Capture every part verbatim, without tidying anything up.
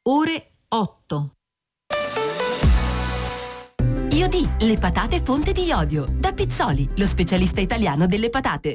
ore otto. Iodi, le patate fonte di iodio. Da Pizzoli, lo specialista italiano delle patate.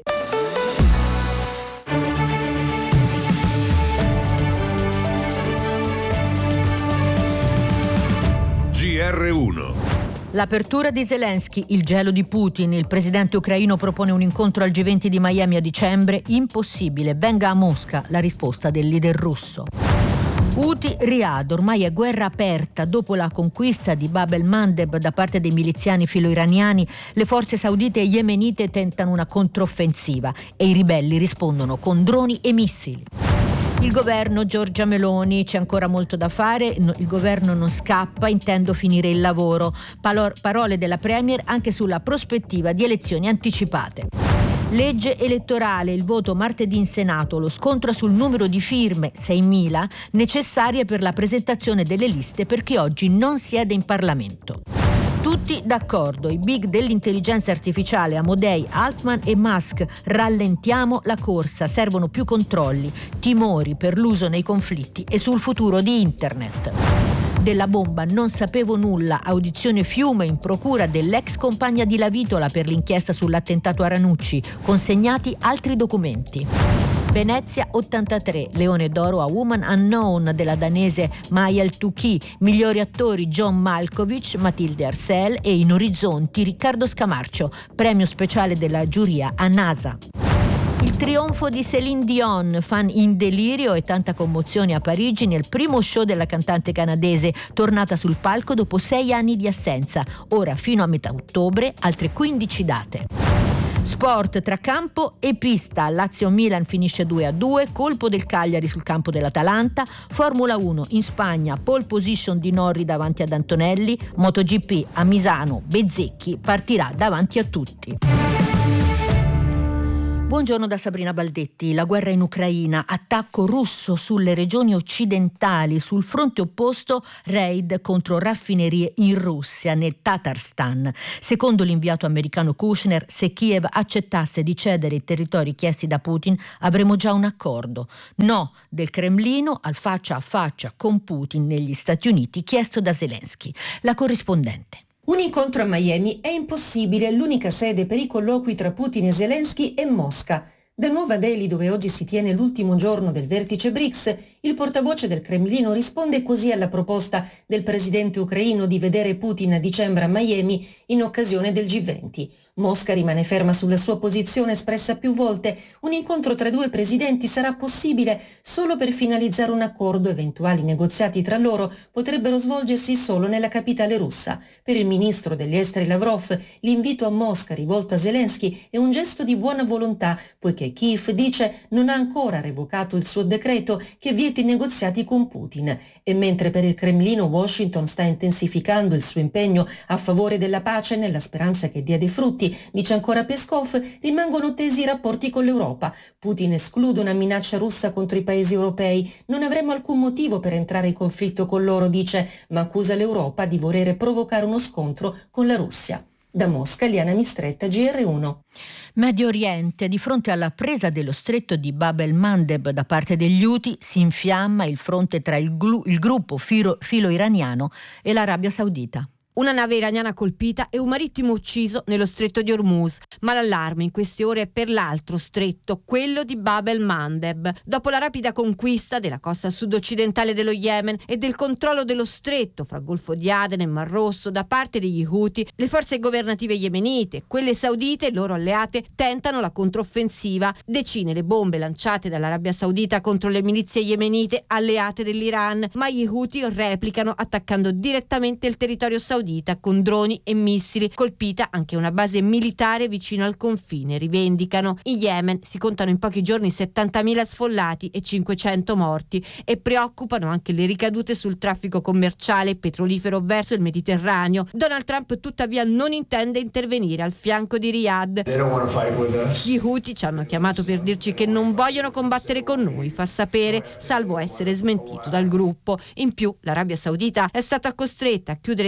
G R uno. L'apertura di Zelensky, il gelo di Putin, il presidente ucraino propone un incontro al G venti di Miami a dicembre, impossibile, venga a Mosca, la risposta del leader russo. Houthi, Riyadh, ormai è guerra aperta. Dopo la conquista di Bab el-Mandeb da parte dei miliziani filo-iraniani, le forze saudite e yemenite tentano una controffensiva e i ribelli rispondono con droni e missili. Il governo Giorgia Meloni, c'è ancora molto da fare, il governo non scappa, intendo finire il lavoro. Parole della Premier anche sulla prospettiva di elezioni anticipate. Legge elettorale, il voto martedì in Senato, lo scontro sul numero di firme, seimila, necessarie per la presentazione delle liste per chi oggi non siede in Parlamento. Tutti d'accordo, i big dell'intelligenza artificiale Amodei, Altman e Musk, rallentiamo la corsa, servono più controlli, timori per l'uso nei conflitti e sul futuro di Internet. Della bomba non sapevo nulla, audizione Fiume in procura dell'ex compagna di Lavitola per l'inchiesta sull'attentato a Ranucci, consegnati altri documenti. Venezia ottantatré, Leone d'Oro a Woman Unknown della danese Mayel Touki, migliori attori John Malkovich, Matilde Arsel e In Orizzonti Riccardo Scamarcio, premio speciale della giuria a NASA. Il trionfo di Céline Dion, fan in delirio e tanta commozione a Parigi nel primo show della cantante canadese, tornata sul palco dopo sei anni di assenza, ora fino a metà ottobre altre quindici date. Sport tra campo e pista, Lazio-Milan finisce due a due, colpo del Cagliari sul campo dell'Atalanta, Formula uno in Spagna, pole position di Norri davanti ad Antonelli, MotoGP a Misano, Bezzecchi partirà davanti a tutti. Buongiorno da Sabrina Baldetti. La guerra in Ucraina, attacco russo sulle regioni occidentali, sul fronte opposto raid contro raffinerie in Russia, nel Tatarstan. Secondo l'inviato americano Kushner, se Kiev accettasse di cedere i territori chiesti da Putin, avremo già un accordo. No del Cremlino al faccia a faccia con Putin negli Stati Uniti chiesto da Zelensky. La corrispondente. Un incontro a Miami è impossibile, l'unica sede per i colloqui tra Putin e Zelensky è Mosca. Da Nuova Delhi, dove oggi si tiene l'ultimo giorno del vertice BRICS, il portavoce del Cremlino risponde così alla proposta del presidente ucraino di vedere Putin a dicembre a Miami in occasione del G venti. Mosca rimane ferma sulla sua posizione espressa più volte. Un incontro tra due presidenti sarà possibile solo per finalizzare un accordo. Eventuali negoziati tra loro potrebbero svolgersi solo nella capitale russa. Per il ministro degli esteri Lavrov, l'invito a Mosca rivolto a Zelensky è un gesto di buona volontà, poiché Kiev, dice, non ha ancora revocato il suo decreto che vieta i negoziati con Putin. E mentre per il Cremlino Washington sta intensificando il suo impegno a favore della pace nella speranza che dia dei frutti, dice ancora Peskov, rimangono tesi i rapporti con l'Europa. Putin esclude una minaccia russa contro i paesi europei. Non avremmo alcun motivo per entrare in conflitto con loro, dice, ma accusa l'Europa di volere provocare uno scontro con la Russia. Da Mosca, Liana Mistretta, G R uno. Medio Oriente, di fronte alla presa dello stretto di Bab el-Mandeb da parte degli Houthi, si infiamma il fronte tra il, glu- il gruppo filo, filo-iraniano e l'Arabia Saudita. Una nave iraniana colpita e un marittimo ucciso nello stretto di Hormuz, ma l'allarme in queste ore è per l'altro stretto, quello di Bab el-Mandeb. Dopo la rapida conquista della costa sud-occidentale dello Yemen e del controllo dello stretto fra Golfo di Aden e Mar Rosso da parte degli Houthi, le forze governative yemenite, quelle saudite e loro alleate tentano la controffensiva. Decine le bombe lanciate dall'Arabia Saudita contro le milizie yemenite alleate dell'Iran, ma gli Houthi replicano attaccando direttamente il territorio saudita con droni e missili, colpita anche una base militare vicino al confine, rivendicano. In Yemen si contano in pochi giorni settantamila sfollati e cinquecento morti e preoccupano anche le ricadute sul traffico commerciale e petrolifero verso il Mediterraneo. Donald Trump tuttavia non intende intervenire al fianco di Riyadh. Gli Houthi ci hanno chiamato per dirci che non vogliono combattere con noi, fa sapere, salvo essere smentito dal gruppo. In più l'Arabia Saudita è stata costretta a chiudere temporaneamente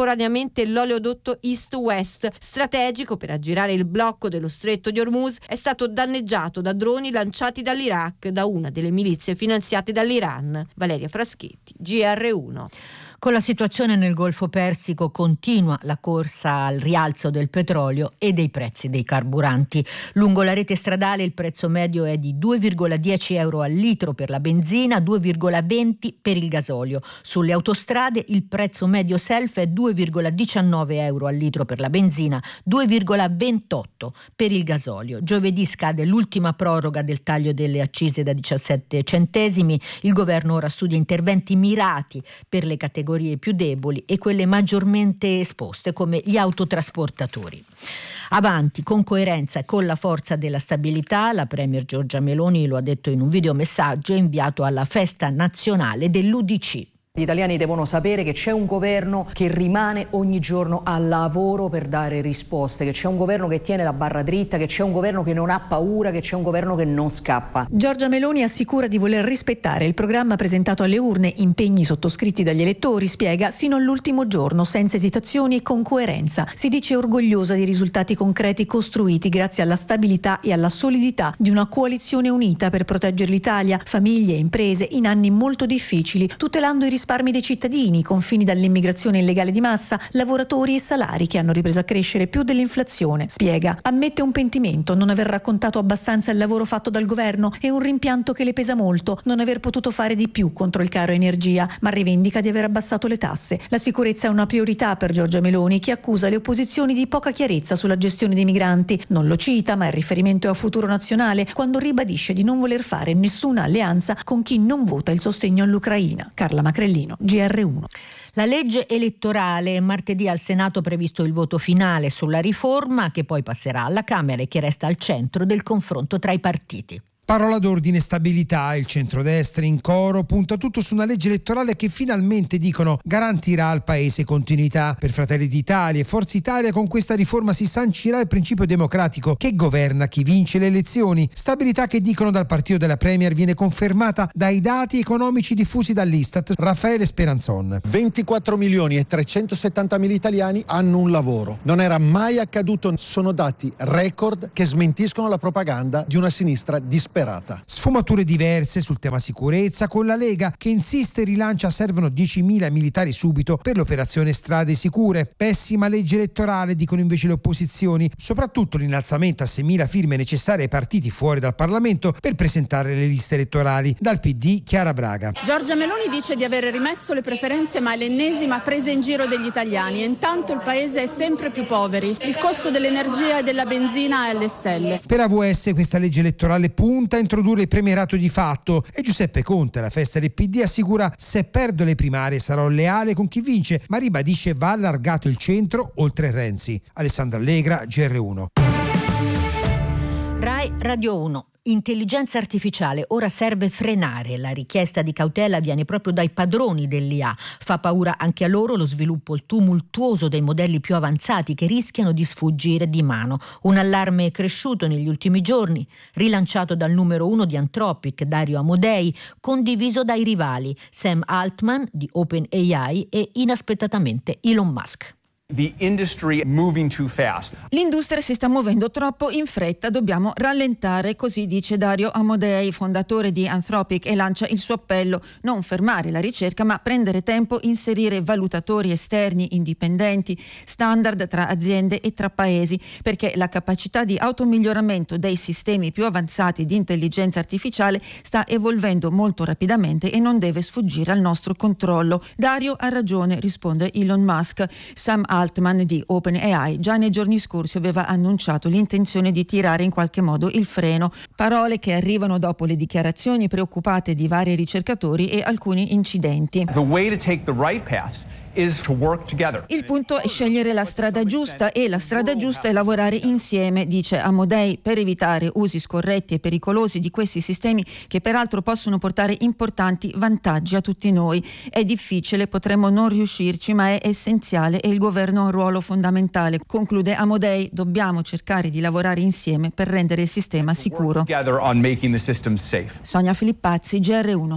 contemporaneamente l'oleodotto East-West, strategico per aggirare il blocco dello stretto di Hormuz, è stato danneggiato da droni lanciati dall'Iraq da una delle milizie finanziate dall'Iran. Valeria Fraschetti, G R uno. Con la situazione nel Golfo Persico continua la corsa al rialzo del petrolio e dei prezzi dei carburanti. Lungo la rete stradale il prezzo medio è di due virgola dieci euro al litro per la benzina, due virgola venti per il gasolio. Sulle autostrade il prezzo medio self è due virgola diciannove euro al litro per la benzina, due virgola ventotto per il gasolio. Giovedì scade l'ultima proroga del taglio delle accise da diciassette centesimi. Il governo ora studia interventi mirati per le categorie più deboli e quelle maggiormente esposte come gli autotrasportatori. Avanti con coerenza e con la forza della stabilità, la premier Giorgia Meloni lo ha detto in un videomessaggio inviato alla festa nazionale dell'U D C. Gli italiani devono sapere che c'è un governo che rimane ogni giorno al lavoro per dare risposte, che c'è un governo che tiene la barra dritta, che c'è un governo che non ha paura, che c'è un governo che non scappa. Giorgia Meloni assicura di voler rispettare il programma presentato alle urne, impegni sottoscritti dagli elettori, spiega, sino all'ultimo giorno, senza esitazioni e con coerenza. Si dice orgogliosa di risultati concreti costruiti grazie alla stabilità e alla solidità di una coalizione unita per proteggere l'Italia, famiglie e imprese in anni molto difficili, tutelando i risparmi dei cittadini, confini dall'immigrazione illegale di massa, lavoratori e salari che hanno ripreso a crescere più dell'inflazione. Spiega, ammette un pentimento, non aver raccontato abbastanza il lavoro fatto dal governo e un rimpianto che le pesa molto, non aver potuto fare di più contro il caro energia, ma rivendica di aver abbassato le tasse. La sicurezza è una priorità per Giorgia Meloni, che accusa le opposizioni di poca chiarezza sulla gestione dei migranti. Non lo cita, ma il riferimento è a Futuro Nazionale, quando ribadisce di non voler fare nessuna alleanza con chi non vota il sostegno all'Ucraina. Carla Macrellini, G R uno. La legge elettorale, martedì al Senato previsto il voto finale sulla riforma che poi passerà alla Camera e che resta al centro del confronto tra i partiti. Parola d'ordine stabilità, il centrodestra in coro punta tutto su una legge elettorale che finalmente, dicono, garantirà al paese continuità. Per Fratelli d'Italia e Forza Italia con questa riforma si sancirà il principio democratico che governa chi vince le elezioni. Stabilità che, dicono dal partito della Premier, viene confermata dai dati economici diffusi dall'Istat. Raffaele Speranzon. ventiquattro milioni e trecentosettantamila italiani hanno un lavoro. Non era mai accaduto, sono dati record che smentiscono la propaganda di una sinistra disperata. Sfumature diverse sul tema sicurezza, con la Lega che insiste e rilancia servono diecimila militari subito per l'operazione Strade Sicure. Pessima legge elettorale, dicono invece le opposizioni, soprattutto l'innalzamento a seimila firme necessarie ai partiti fuori dal Parlamento per presentare le liste elettorali. Dal P D Chiara Braga. Giorgia Meloni dice di aver rimesso le preferenze, ma è l'ennesima presa in giro degli italiani e intanto il paese è sempre più poveri. Il costo dell'energia e della benzina è alle stelle. Per A V S questa legge elettorale punta a introdurre il premierato di fatto e Giuseppe Conte, alla festa del P D, assicura: se perdo le primarie sarò leale con chi vince, ma ribadisce va allargato il centro oltre Renzi. Alessandra Allegra, G R uno. Rai Radio uno. Intelligenza artificiale, ora serve frenare. La richiesta di cautela viene proprio dai padroni dell'I A. Fa paura anche a loro lo sviluppo tumultuoso dei modelli più avanzati che rischiano di sfuggire di mano. Un allarme cresciuto negli ultimi giorni, rilanciato dal numero uno di Anthropic, Dario Amodei, condiviso dai rivali Sam Altman di OpenAI e inaspettatamente Elon Musk. The industry moving too fast. L'industria si sta muovendo troppo in fretta, dobbiamo rallentare, così dice Dario Amodei, fondatore di Anthropic, e lancia il suo appello: non fermare la ricerca ma prendere tempo, inserire valutatori esterni indipendenti, standard tra aziende e tra paesi, perché la capacità di automiglioramento dei sistemi più avanzati di intelligenza artificiale sta evolvendo molto rapidamente e non deve sfuggire al nostro controllo. Dario ha ragione, risponde Elon Musk. Sam Altman di OpenAI già nei giorni scorsi aveva annunciato l'intenzione di tirare in qualche modo il freno, parole che arrivano dopo le dichiarazioni preoccupate di vari ricercatori e alcuni incidenti. The way to take the right path is to work together. Il punto è scegliere la strada giusta e la strada giusta è lavorare insieme, dice Amodei, per evitare usi scorretti e pericolosi di questi sistemi che peraltro possono portare importanti vantaggi a tutti noi. È difficile, potremmo non riuscirci, ma è essenziale e il governo ha un ruolo fondamentale. Conclude Amodei, dobbiamo cercare di lavorare insieme per rendere il sistema sicuro. On making the system safe. Sonia Filippazzi, G R uno.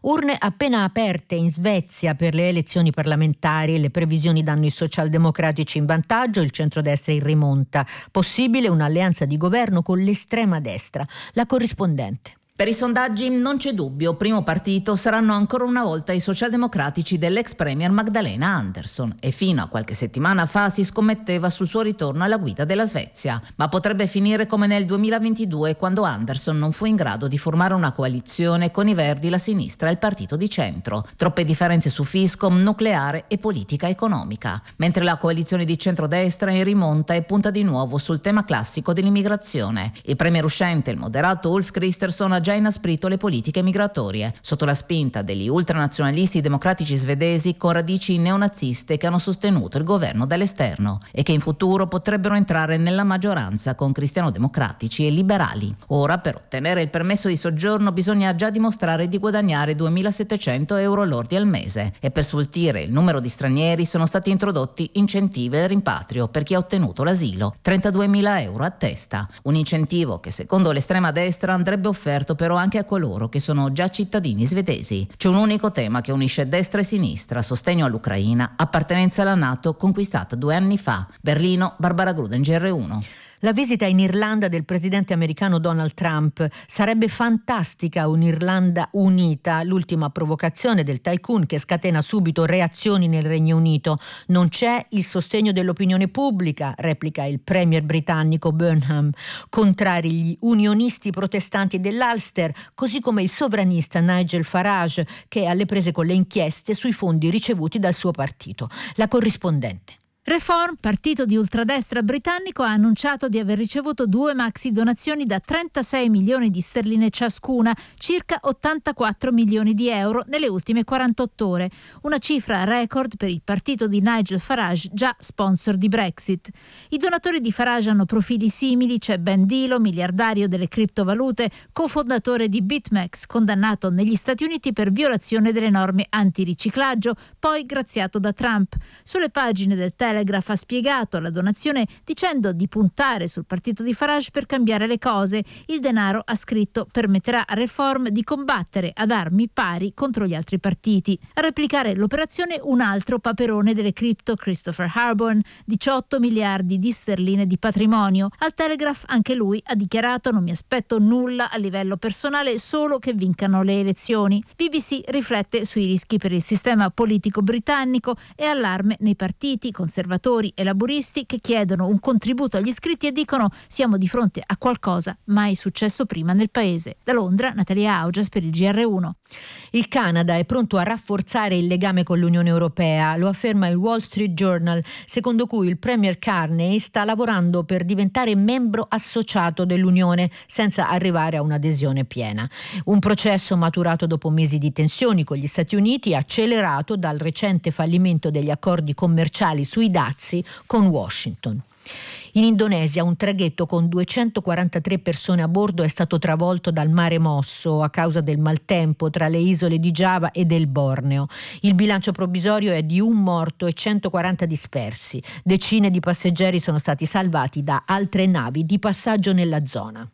Urne appena aperte in Svezia per le elezioni parlamentari. Le previsioni danno i socialdemocratici in vantaggio, il centrodestra in rimonta. Possibile un'alleanza di governo con l'estrema destra. La corrispondente. Per i sondaggi non c'è dubbio, primo partito saranno ancora una volta i socialdemocratici dell'ex premier Magdalena Andersson e fino a qualche settimana fa si scommetteva sul suo ritorno alla guida della Svezia, ma potrebbe finire come nel duemilaventidue quando Andersson non fu in grado di formare una coalizione con i Verdi, la sinistra e il partito di centro. Troppe differenze su fisco, nucleare e politica economica, mentre la coalizione di centrodestra è in rimonta e punta di nuovo sul tema classico dell'immigrazione. Il premier uscente, il moderato Ulf Kristersson, ha già inasprito le politiche migratorie, sotto la spinta degli ultranazionalisti democratici svedesi con radici neonaziste che hanno sostenuto il governo dall'esterno e che in futuro potrebbero entrare nella maggioranza con cristiano-democratici e liberali. Ora, per ottenere il permesso di soggiorno bisogna già dimostrare di guadagnare duemilasettecento euro lordi al mese e per sfoltire il numero di stranieri sono stati introdotti incentivi al rimpatrio per chi ha ottenuto l'asilo, trentaduemila euro a testa. Un incentivo che secondo l'estrema destra andrebbe offerto però anche a coloro che sono già cittadini svedesi. C'è un unico tema che unisce destra e sinistra: sostegno all'Ucraina, appartenenza alla NATO conquistata due anni fa. Berlino, Barbara Gruden, G R uno. La visita in Irlanda del presidente americano Donald Trump. Sarebbe fantastica un'Irlanda unita. L'ultima provocazione del tycoon che scatena subito reazioni nel Regno Unito. Non c'è il sostegno dell'opinione pubblica, replica il premier britannico Burnham. Contrari gli unionisti protestanti dell'Ulster, così come il sovranista Nigel Farage, che è alle prese con le inchieste sui fondi ricevuti dal suo partito. La corrispondente. Reform, partito di ultradestra britannico, ha annunciato di aver ricevuto due maxi donazioni da trentasei milioni di sterline ciascuna, circa ottantaquattro milioni di euro nelle ultime quarantotto ore, una cifra record per il partito di Nigel Farage, già sponsor di Brexit. I donatori di Farage hanno profili simili, c'è Ben Dilo, miliardario delle criptovalute, cofondatore di BitMEX, condannato negli Stati Uniti per violazione delle norme antiriciclaggio, poi graziato da Trump. Sulle pagine del Telegram Telegraph ha spiegato la donazione dicendo di puntare sul partito di Farage per cambiare le cose. Il denaro, ha scritto, permetterà a Reform di combattere ad armi pari contro gli altri partiti. A replicare l'operazione un altro paperone delle cripto, Christopher Harborn, diciotto miliardi di sterline di patrimonio. Al Telegraph anche lui ha dichiarato: non mi aspetto nulla a livello personale, solo che vincano le elezioni. B B C riflette sui rischi per il sistema politico britannico e allarme nei partiti conservatori e laburisti che chiedono un contributo agli iscritti e dicono: siamo di fronte a qualcosa mai successo prima nel paese. Da Londra, Natalia Augias per il G R uno. Il Canada è pronto a rafforzare il legame con l'Unione Europea, lo afferma il Wall Street Journal, secondo cui il premier Carney sta lavorando per diventare membro associato dell'Unione senza arrivare a un'adesione piena. Un processo maturato dopo mesi di tensioni con gli Stati Uniti, accelerato dal recente fallimento degli accordi commerciali sui dazi con Washington. In Indonesia un traghetto con duecentoquarantatré persone a bordo è stato travolto dal mare mosso a causa del maltempo tra le isole di Giava e del Borneo. Il bilancio provvisorio è di un morto e centoquaranta dispersi. Decine di passeggeri sono stati salvati da altre navi di passaggio nella zona.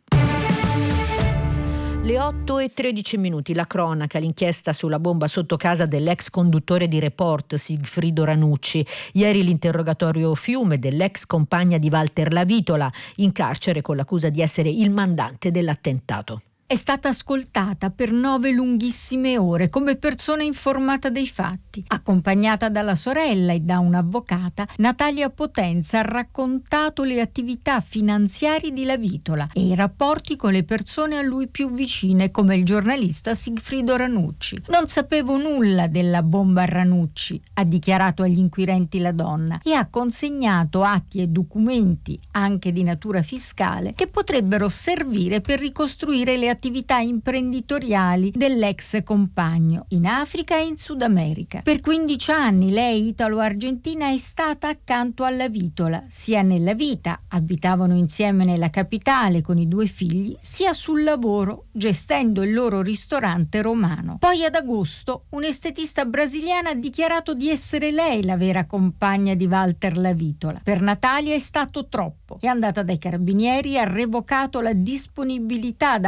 Le otto e tredici minuti, la cronaca, l'inchiesta sulla bomba sotto casa dell'ex conduttore di Report Sigfrido Ranucci. Ieri l'interrogatorio fiume dell'ex compagna di Walter Lavitola, in carcere con l'accusa di essere il mandante dell'attentato. È stata ascoltata per nove lunghissime ore come persona informata dei fatti. Accompagnata dalla sorella e da un'avvocata, Natalia Potenza ha raccontato le attività finanziarie di Lavitola e i rapporti con le persone a lui più vicine, come il giornalista Sigfrido Ranucci. Non sapevo nulla della bomba a Ranucci, ha dichiarato agli inquirenti la donna, e ha consegnato atti e documenti, anche di natura fiscale, che potrebbero servire per ricostruire le attività attività imprenditoriali dell'ex compagno in Africa e in Sud America. Per quindici anni lei, italo-argentina, è stata accanto alla Lavitola, sia nella vita, abitavano insieme nella capitale con i due figli, sia sul lavoro, gestendo il loro ristorante romano. Poi ad agosto un estetista brasiliana ha dichiarato di essere lei la vera compagna di Walter Lavitola. Per Natalia è stato troppo. È andata dai carabinieri e ha revocato la disponibilità ad accogliere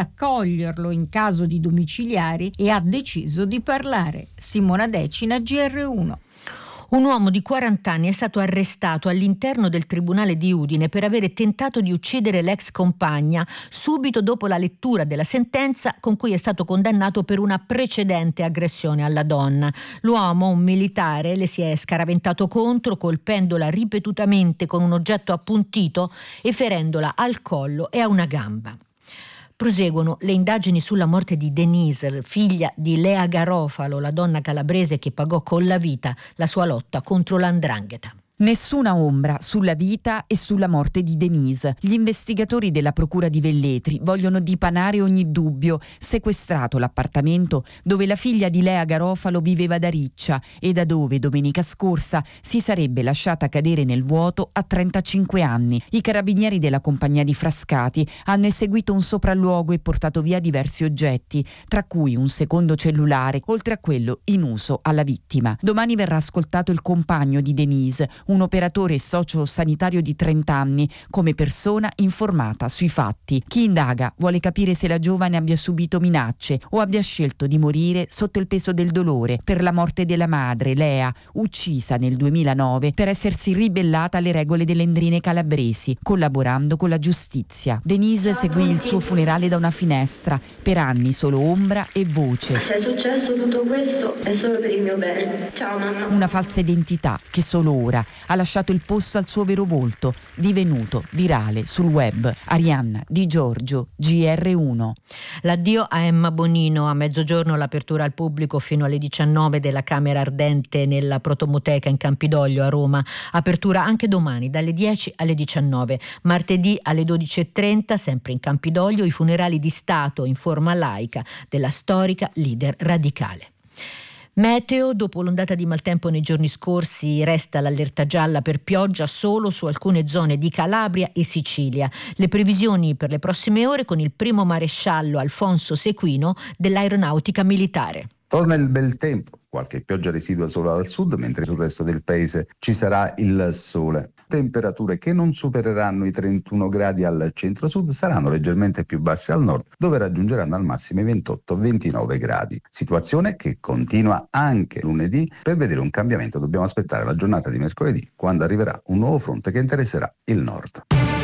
accoglierlo in caso di domiciliari e ha deciso di parlare. Simona Decina, G R uno. Un uomo di quaranta anni è stato arrestato all'interno del tribunale di Udine per avere tentato di uccidere l'ex compagna subito dopo la lettura della sentenza con cui è stato condannato per una precedente aggressione alla donna. L'uomo, un militare, le si è scaraventato contro colpendola ripetutamente con un oggetto appuntito e ferendola al collo e a una gamba. Proseguono le indagini sulla morte di Denise, figlia di Lea Garofalo, la donna calabrese che pagò con la vita la sua lotta contro l'andrangheta. Nessuna ombra sulla vita e sulla morte di Denise. Gli investigatori della Procura di Velletri vogliono dipanare ogni dubbio. Sequestrato l'appartamento dove la figlia di Lea Garofalo viveva da riccia e da dove domenica scorsa si sarebbe lasciata cadere nel vuoto a trentacinque anni. I carabinieri della compagnia di Frascati hanno eseguito un sopralluogo e portato via diversi oggetti, tra cui un secondo cellulare, oltre a quello in uso alla vittima. Domani verrà ascoltato il compagno di Denise, un operatore socio-sanitario di trenta anni, come persona informata sui fatti. Chi indaga vuole capire se la giovane abbia subito minacce o abbia scelto di morire sotto il peso del dolore per la morte della madre, Lea, uccisa nel duemilanove per essersi ribellata alle regole delle Endrine calabresi, collaborando con la giustizia. Denise seguì il suo funerale da una finestra, per anni solo ombra e voce. Se è successo tutto questo è solo per il mio bene. Ciao mamma. Una falsa identità che solo ora ha lasciato il posto al suo vero volto, divenuto virale sul web. Arianna Di Giorgio, G R uno. L'addio a Emma Bonino, a mezzogiorno l'apertura al pubblico fino alle diciannove della Camera Ardente nella Protomoteca in Campidoglio a Roma. Apertura anche domani dalle dieci alle diciannove. Martedì alle dodici e trenta, sempre in Campidoglio, i funerali di Stato in forma laica della storica leader radicale. Meteo, dopo l'ondata di maltempo nei giorni scorsi resta l'allerta gialla per pioggia solo su alcune zone di Calabria e Sicilia. Le previsioni per le prossime ore con il primo maresciallo Alfonso Sequino dell'Aeronautica Militare. Torna il bel tempo, qualche pioggia residua solo al sud, mentre sul resto del paese ci sarà il sole. Temperature che non supereranno i trentuno gradi al centro-sud, saranno leggermente più basse al nord, dove raggiungeranno al massimo i ventotto ventinove gradi. Situazione che continua anche lunedì. Per vedere un cambiamento dobbiamo aspettare la giornata di mercoledì, quando arriverà un nuovo fronte che interesserà il nord.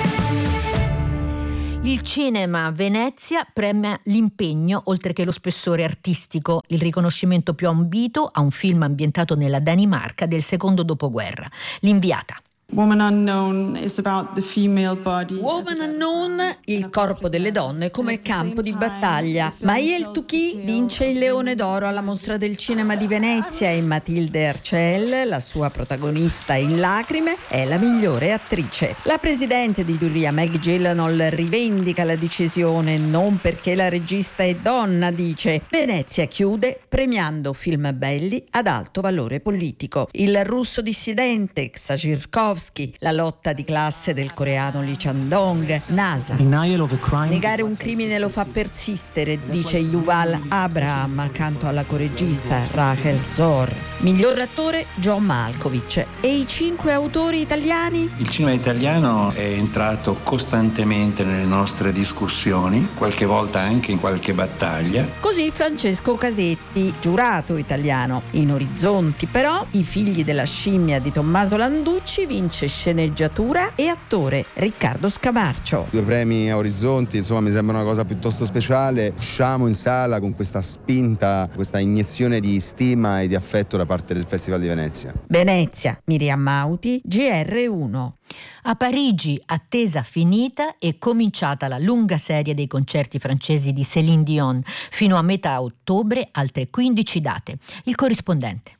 Il cinema Venezia premia l'impegno oltre che lo spessore artistico, il riconoscimento più ambito a un film ambientato nella Danimarca del secondo dopoguerra. L'inviata. Woman Unknown is about the female body. Woman Unknown, il corpo delle donne come campo di battaglia. Maëlle Touqui vince il Leone d'Oro alla Mostra del Cinema di Venezia e Matilde Arcel, la sua protagonista in Lacrime, è la migliore attrice. La presidente di giuria Meg Gyllenhaal rivendica la decisione non perché la regista è donna, dice. Venezia chiude premiando film belli ad alto valore politico. Il russo dissidente Xhajirkov, la lotta di classe del coreano Lee Chandong, NASA. Negare un crimine lo fa persistere, dice Yuval Abraham accanto alla correggista Rachel Zor. Miglior attore John Malkovich. E i cinque autori italiani? Il cinema italiano è entrato costantemente nelle nostre discussioni, qualche volta anche in qualche battaglia. Così Francesco Casetti, giurato italiano. In Orizzonti però I figli della scimmia di Tommaso Landucci vince sceneggiatura e attore Riccardo Scamarcio. Due premi a Orizzonti, insomma, mi sembra una cosa piuttosto speciale. Usciamo in sala con questa spinta, questa iniezione di stima e di affetto da parte del Festival di Venezia. Venezia, Miriam Mauti, G R uno. A Parigi, attesa finita, è cominciata la lunga serie dei concerti francesi di Céline Dion. Fino a metà ottobre, altre quindici date. Il corrispondente.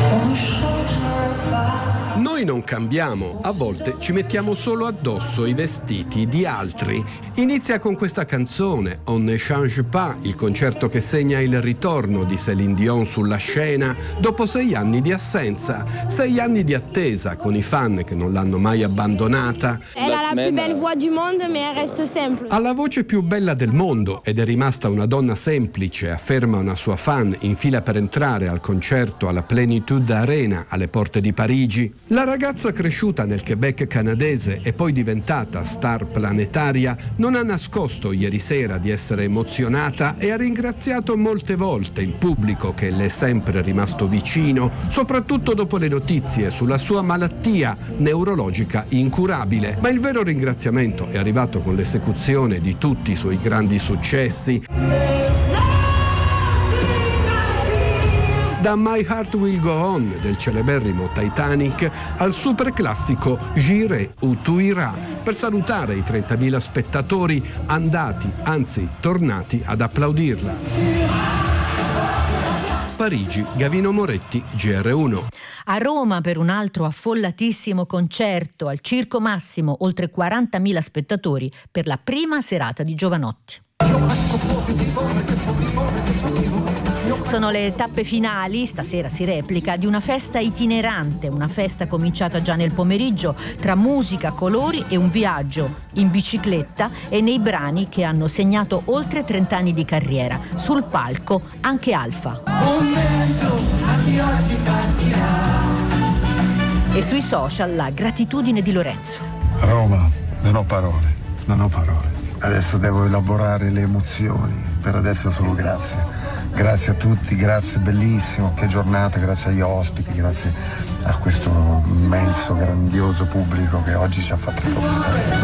Noi non cambiamo, a volte ci mettiamo solo addosso i vestiti di altri. Inizia con questa canzone, On ne change pas, il concerto che segna il ritorno di Céline Dion sulla scena dopo sei anni di assenza, sei anni di attesa con i fan che non l'hanno mai abbandonata. Elle ha la più belle voix du monde, mais elle reste simple. Ha la voce più bella del mondo ed è rimasta una donna semplice, afferma una sua fan in fila per entrare al concerto alla Plénitude Arena alle porte di Parigi. La ragazza cresciuta nel Quebec canadese e poi diventata star planetaria non ha nascosto ieri sera di essere emozionata e ha ringraziato molte volte il pubblico che le è sempre rimasto vicino, soprattutto dopo le notizie sulla sua malattia neurologica incurabile. Ma il vero ringraziamento è arrivato con l'esecuzione di tutti i suoi grandi successi. Da My Heart Will Go On del celeberrimo Titanic al superclassico J'irai où tu iras, per salutare i trentamila spettatori andati, anzi tornati ad applaudirla. Parigi, Gavino Moretti, G R uno. A Roma per un altro affollatissimo concerto al Circo Massimo, oltre quarantamila spettatori per la prima serata di Giovanotti. Sono le tappe finali, stasera si replica, di una festa itinerante, una festa cominciata già nel pomeriggio, tra musica, colori e un viaggio in bicicletta e nei brani che hanno segnato oltre trenta anni di carriera. Sul palco anche Alfa. E sui social la gratitudine di Lorenzo. Roma, non ho parole, non ho parole. Adesso devo elaborare le emozioni, per adesso solo grazie. Grazie a tutti, grazie, bellissimo, che giornata, grazie agli ospiti, grazie a questo immenso, grandioso pubblico che oggi ci ha fatto proprio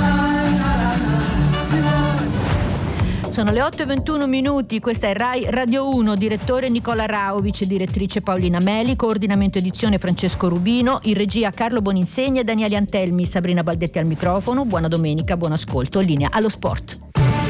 stare. Sono le otto e ventuno minuti, questa è Rai Radio uno, direttore Nicola Raovic, direttrice Paolina Meli, coordinamento edizione Francesco Rubino, in regia Carlo Boninsegna e Daniele Antelmi, Sabrina Baldetti al microfono. Buona domenica, buon ascolto, linea allo sport.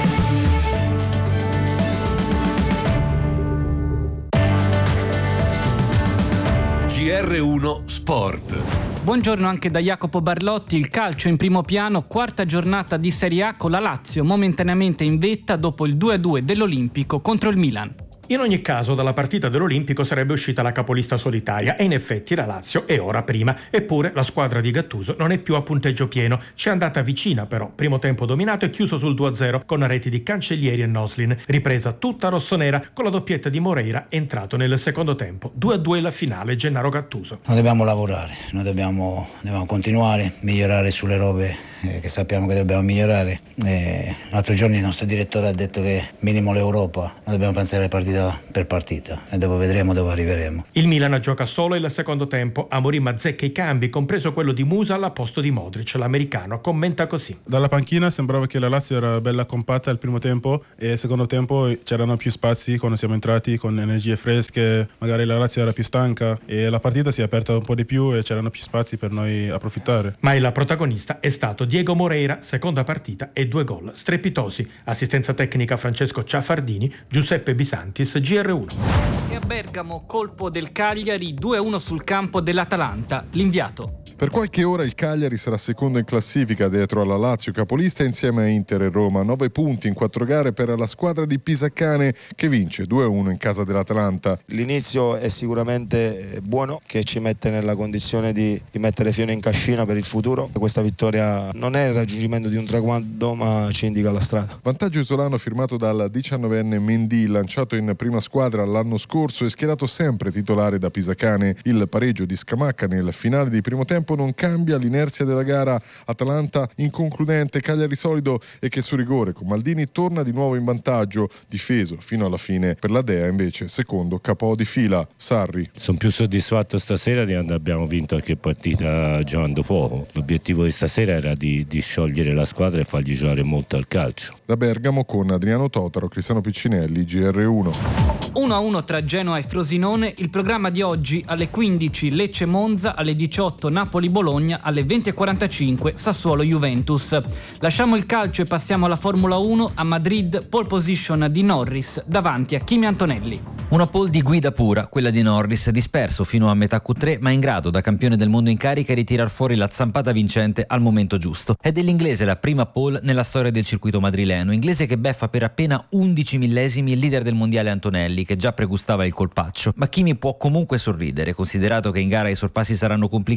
G R uno Sport. Buongiorno anche da Jacopo Barlotti. Il calcio in primo piano, quarta giornata di Serie A con la Lazio momentaneamente in vetta dopo il due a due dell'Olimpico contro il Milan. In ogni caso dalla partita dell'Olimpico sarebbe uscita la capolista solitaria e in effetti la Lazio è ora prima, eppure la squadra di Gattuso non è più a punteggio pieno, ci è andata vicina però, primo tempo dominato e chiuso sul due a zero con reti di Cancellieri e Noslin, ripresa tutta rossonera con la doppietta di Moreira entrato nel secondo tempo, due a due la finale Gennaro Gattuso. Noi dobbiamo lavorare, noi dobbiamo, dobbiamo continuare, migliorare sulle robe eh, che sappiamo che dobbiamo migliorare. Eh, l'altro giorno il nostro direttore ha detto che minimo l'Europa, noi dobbiamo pensare partita per partita e dopo vedremo dove arriveremo. Il Milan gioca solo il secondo tempo, Amorim azzecca i cambi, compreso quello di Musa al posto di Modric. L'americano commenta così: dalla panchina sembrava che la Lazio era bella compatta al primo tempo e al secondo tempo c'erano più spazi quando siamo entrati con energie fresche, magari la Lazio era più stanca e la partita si è aperta un po' di più e c'erano più spazi per noi approfittare. Ma il protagonista è stato Diego Moreira, seconda partita e due gol strepitosi. Assistenza tecnica Francesco Ciaffardini, Giuseppe Bisantis, G R uno. E a Bergamo colpo del Cagliari, due a uno sul campo dell'Atalanta. L'inviato. Per qualche ora il Cagliari sarà secondo in classifica dietro alla Lazio capolista insieme a Inter e Roma. Nove punti in quattro gare per la squadra di Pisacane che vince due a uno in casa dell'Atalanta. L'inizio è sicuramente buono, che ci mette nella condizione di, di mettere fieno in cascina per il futuro. Questa vittoria non è il raggiungimento di un traguardo ma ci indica la strada. Vantaggio isolano firmato dal diciannovenne Mendy, lanciato in prima squadra l'anno scorso e schierato sempre titolare da Pisacane. Il pareggio di Scamacca nel finale di primo tempo non cambia l'inerzia della gara. Atalanta inconcludente, Cagliari solido e che su rigore con Maldini torna di nuovo in vantaggio, difeso fino alla fine. Per la Dea invece secondo capo di fila. Sarri. Sono più soddisfatto stasera di quando abbiamo vinto qualche partita giocando poco. L'obiettivo di stasera era di, di sciogliere la squadra e fargli giocare molto al calcio. Da Bergamo con Adriano Totaro, Cristiano Piccinelli, G R uno. uno a uno tra Genoa e Frosinone. Il programma di oggi: alle quindici Lecce Monza, alle diciotto Napoli Bologna, alle venti e quarantacinque Sassuolo Juventus. Lasciamo il calcio e passiamo alla Formula uno. A Madrid pole position di Norris davanti a Kimi Antonelli. Una pole di guida pura, quella di Norris, disperso fino a metà Q tre ma in grado da campione del mondo in carica di tirar fuori la zampata vincente al momento giusto. È dell'inglese la prima pole nella storia del circuito madrileno, inglese che beffa per appena undici millesimi il leader del mondiale Antonelli, che già pregustava il colpaccio. Ma Kimi può comunque sorridere, considerato che in gara i sorpassi saranno complicati. La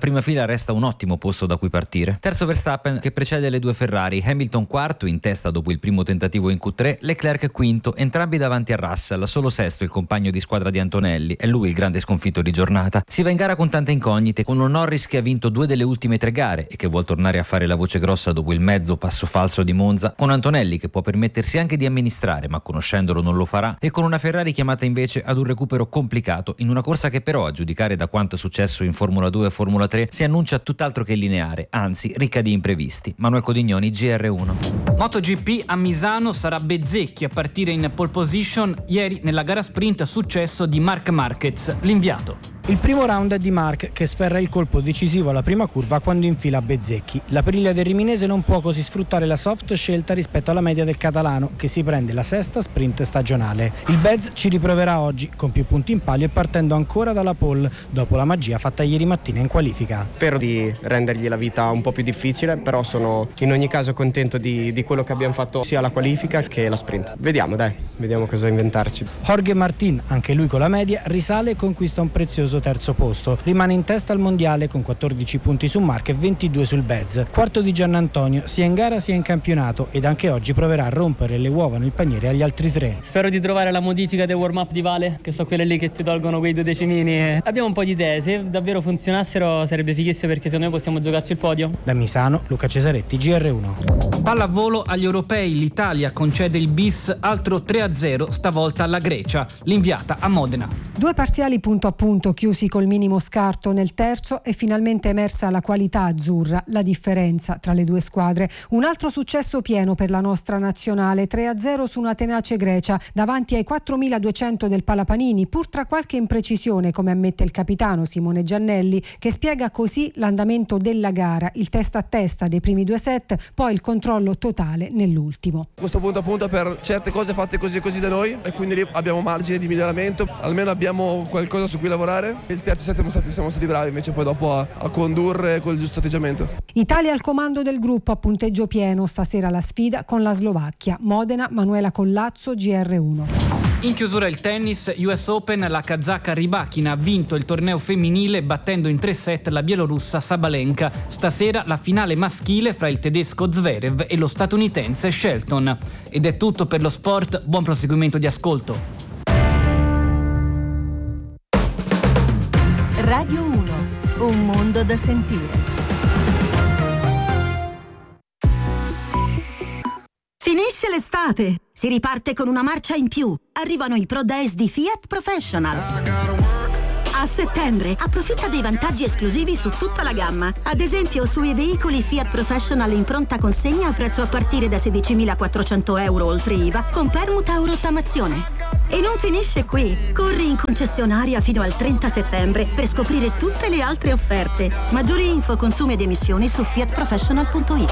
prima fila resta un ottimo posto da cui partire. Terzo Verstappen, che precede le due Ferrari, Hamilton quarto in testa dopo il primo tentativo in Q tre, Leclerc quinto, entrambi davanti a Russell, solo sesto il compagno di squadra di Antonelli, è lui il grande sconfitto di giornata. Si va in gara con tante incognite, con un Norris che ha vinto due delle ultime tre gare e che vuol tornare a fare la voce grossa dopo il mezzo passo falso di Monza, con Antonelli che può permettersi anche di amministrare ma conoscendolo non lo farà, e con una Ferrari chiamata invece ad un recupero complicato in una corsa che però, a giudicare da quanto è successo in Formula due e Formula tre, si annuncia tutt'altro che lineare, anzi ricca di imprevisti. Manuel Codignoni, G R uno. MotoGP a Misano sarà Bezzecchi a partire in pole position. Ieri nella gara sprint successo di Marc Marquez, l'inviato. Il primo round è di Marc, che sferra il colpo decisivo alla prima curva quando infila Bezzecchi. La periglia del riminese non può così sfruttare la soft scelta rispetto alla media del catalano, che si prende la sesta sprint stagionale. Il Bez ci riproverà oggi, con più punti in palio e partendo ancora dalla pole, dopo la magia fatta ieri mattina in qualifica. Spero di rendergli la vita un po' più difficile, però sono in ogni caso contento di, di quello che abbiamo fatto sia alla qualifica che la sprint. Vediamo, dai, vediamo cosa inventarci. Jorge Martin, anche lui con la media, risale e conquista un prezioso terzo posto. Rimane in testa al mondiale con quattordici punti su Marc e ventidue sul Bez. Quarto di Giannantonio, sia in gara sia in campionato, ed anche oggi proverà a rompere le uova nel paniere agli altri tre. Spero di trovare la modifica del warm up di Vale, che sono quelle lì che ti tolgono quei due decimini. Abbiamo un po' di idee, se davvero funzionassero sarebbe fighissimo, perché secondo me possiamo giocarci il podio. Da Misano, Luca Cesaretti, G R uno. Pallavolo agli europei, l'Italia concede il bis, altro tre a zero stavolta alla Grecia, l'inviata a Modena. Due parziali punto a punto chiusi col minimo scarto nel terzo e finalmente emersa la qualità azzurra, la differenza tra le due squadre. Un altro successo pieno per la nostra nazionale, tre a zero su una tenace Grecia davanti ai quattromiladuecento del Palapanini, pur tra qualche imprecisione, come ammette il capitano Simone Giannelli, che spiega così l'andamento della gara, il testa a testa dei primi due set, poi il controllo totale nell'ultimo. Questo punto a punto per certe cose fatte così e così da noi, e quindi lì abbiamo margine di miglioramento, almeno abbiamo qualcosa su cui lavorare. Il terzo set siamo stati, siamo stati bravi invece poi dopo a, a condurre col giusto atteggiamento. Italia al comando del gruppo a punteggio pieno, stasera la sfida con la Slovacchia. Modena, Manuela Collazzo, G R uno. In chiusura il tennis, U S Open, la kazaka Rybakina ha vinto il torneo femminile battendo in tre set la bielorussa Sabalenka. Stasera la finale maschile fra il tedesco Zverev e lo statunitense Shelton. Ed è tutto per lo sport, buon proseguimento di ascolto. Radio uno, un mondo da sentire. Finisce l'estate, si riparte con una marcia in più. Arrivano i Pro Days di Fiat Professional. A settembre approfitta dei vantaggi esclusivi su tutta la gamma. Ad esempio sui veicoli Fiat Professional in pronta consegna a prezzo a partire da sedicimilaquattrocento euro oltre I V A con permuta o rottamazione. E non finisce qui. Corri in concessionaria fino al trenta settembre per scoprire tutte le altre offerte. Maggiori info, consumi ed emissioni su fiat professional punto it.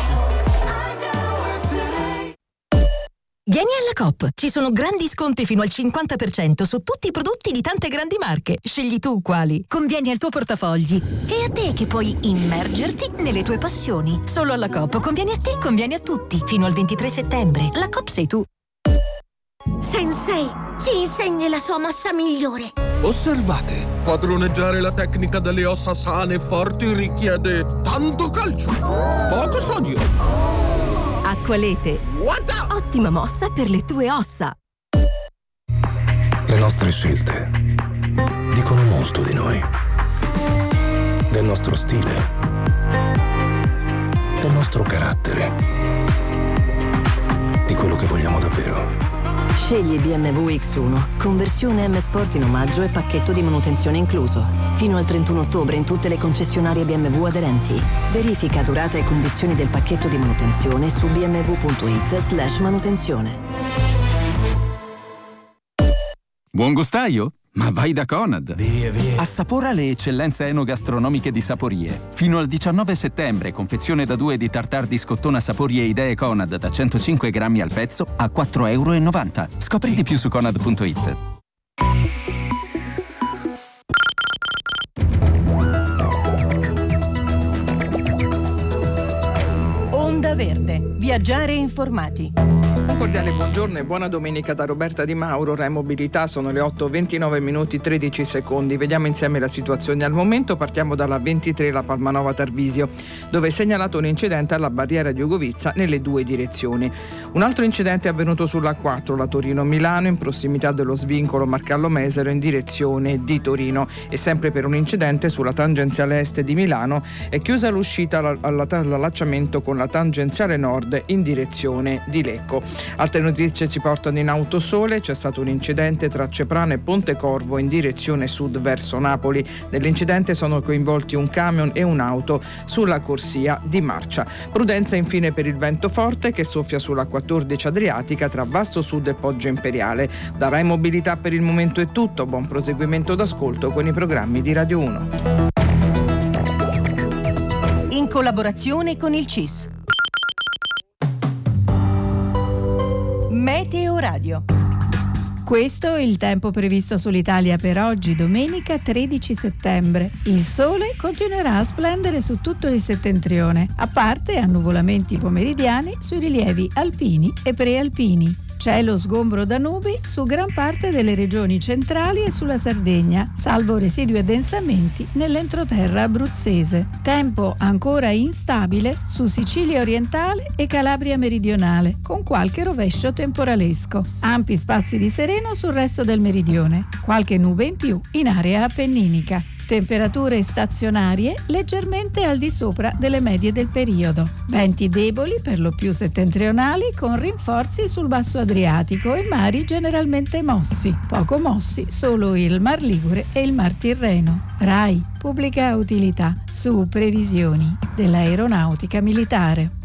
Vieni alla Coop, ci sono grandi sconti fino al cinquanta per cento su tutti i prodotti di tante grandi marche. Scegli tu quali. Convieni al tuo portafogli. E a te che puoi immergerti nelle tue passioni. Solo alla Coop conviene a te, conviene a tutti. Fino al ventitré settembre. La Coop sei tu. Sensei, ci insegni la sua mossa migliore. Osservate, padroneggiare la tecnica delle ossa sane e forti richiede tanto calcio, poco sodio. Acqualete. Ottima mossa per le tue ossa. Le nostre scelte dicono molto di noi, del nostro stile, del nostro carattere, di quello che vogliamo davvero. Scegli B M W X uno, conversione M Sport in omaggio e pacchetto di manutenzione incluso. Fino al trentuno ottobre in tutte le concessionarie B M W aderenti. Verifica durata e condizioni del pacchetto di manutenzione su b m w punto it slash manutenzione. Buon gustaio? Ma vai da Conad! Via, via. Assapora le eccellenze enogastronomiche di Saporie. Fino al diciannove settembre, confezione da due di tartar di scottona Saporie Idee Conad da centocinque grammi al pezzo a quattro euro e novanta. Scopri di più su conad punto it. Onda Verde. Viaggiare informati. Un cordiale buongiorno e buona domenica da Roberta Di Mauro. Rai Mobilità, sono le otto e ventinove minuti tredici secondi. Vediamo insieme la situazione al momento. Partiamo dalla ventitré, la Palmanova Tarvisio, dove è segnalato un incidente alla barriera di Ugovizza nelle due direzioni. Un altro incidente è avvenuto sulla quattro, la Torino-Milano, in prossimità dello svincolo Marcallo Mesero in direzione di Torino. E sempre per un incidente sulla tangenziale est di Milano è chiusa l'uscita all'allacciamento con la tangenziale nord in direzione di Lecco. Altre notizie ci portano in Autosole. C'è stato un incidente tra Ceprano e Pontecorvo in direzione sud verso Napoli. Nell'incidente sono coinvolti un camion e un'auto sulla corsia di marcia. Prudenza infine per il vento forte che soffia sulla quattordici Adriatica tra Vasto Sud e Poggio Imperiale. Da Rai Mobilità per il momento è tutto. Buon proseguimento d'ascolto con i programmi di Radio uno. In collaborazione con il C I S. Meteo Radio. Questo è il tempo previsto sull'Italia per oggi, domenica tredici settembre. Il sole continuerà a splendere su tutto il settentrione, a parte annuvolamenti pomeridiani sui rilievi alpini e prealpini. Cielo sgombro da nubi su gran parte delle regioni centrali e sulla Sardegna, salvo residui addensamenti nell'entroterra abruzzese. Tempo ancora instabile su Sicilia orientale e Calabria meridionale, con qualche rovescio temporalesco. Ampi spazi di sereno sul resto del meridione, qualche nube in più in area appenninica. Temperature stazionarie leggermente al di sopra delle medie del periodo. Venti deboli per lo più settentrionali con rinforzi sul basso Adriatico e mari generalmente mossi. Poco mossi solo il Mar Ligure e il Mar Tirreno. Rai, pubblica utilità su previsioni dell'aeronautica militare.